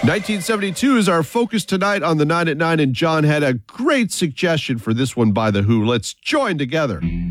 1972 is our focus tonight on the 9 at 9, and John had a great suggestion for this one by The Who. Let's join together.